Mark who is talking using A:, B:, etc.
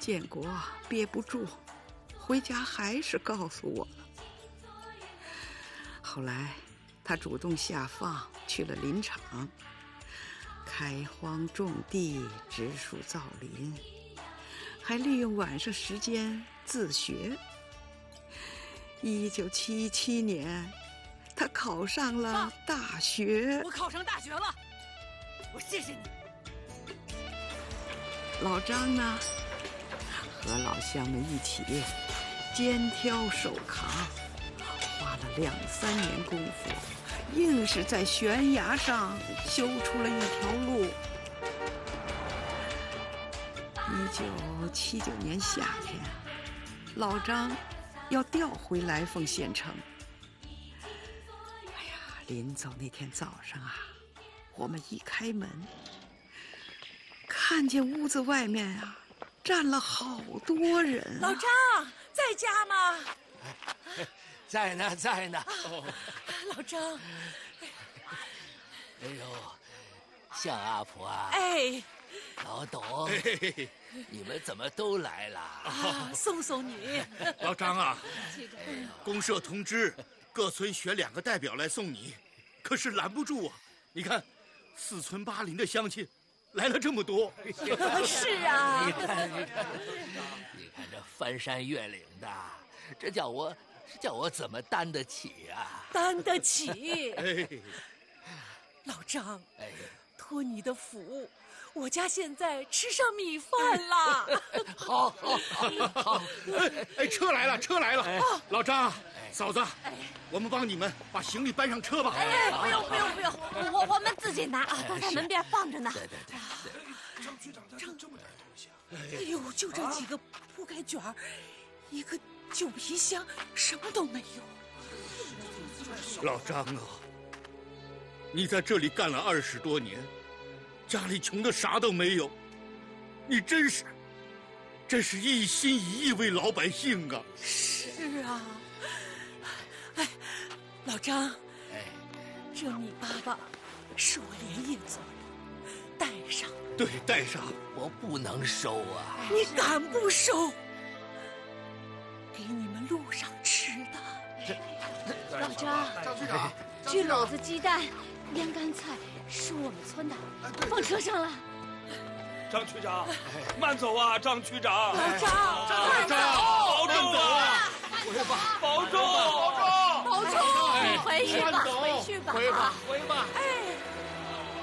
A: 建国憋不住，回家还是告诉我了。后来他主动下放去了林场，开荒种地，植树造林，还利用晚上时间自学。1977年，他考上了大学。
B: 我考上大学了，我谢谢你。
A: 老张呢，和老乡们一起肩挑手扛，花了2、3年功夫，硬是在悬崖上修出了一条路。1979年夏天，老张要调回来凤县城。哎呀，临走那天早上啊，我们一开门，看见屋子外面啊站了好多人。
B: 老张在家吗？
C: 在呢，在呢。
B: 老张，
C: 哎呦，向阿婆啊！
B: 哎，
C: 老董，你们怎么都来了？
B: 送送你。
D: 老张啊，公社通知各村选2个代表来送你，可是拦不住啊！你看，4村8邻的乡亲来了这么多。
B: 是啊，
C: 你看这翻山越岭的，这叫我怎么担得起啊？
B: 担得起。
D: 哎，
B: 老张，
C: 哎，
B: 托你的福，我家现在吃上米饭了。
C: 好，
D: 哎，车来了，车来了！老张，嫂子，我们帮你们把行李搬上车吧。
E: 哎，不用，我们自己拿啊，都在门边放着呢。
C: 对。
D: 张局长带这么点东西啊！
B: 哎呦，就这几个铺盖卷儿，一个旧皮箱，什么都没有。
D: 老张啊，你在这里干了20多年，家里穷的啥都没有，你真是一心一意为老百姓啊！
B: 是啊，哎，老张，这米粑粑是我连夜做的，带上。
D: 对，带上。
C: 我不能收啊！
B: 你敢不收？给你们路上吃的。
E: 老张，
D: 张局长，
E: 这篓子鸡蛋、腌干菜是我们村的，放车上了。
F: 张区长，慢走啊，张区长。
B: 老张，
F: 保重啊！保重！
E: 保重，回去吧，回吧。
D: 回吧。
B: 哎。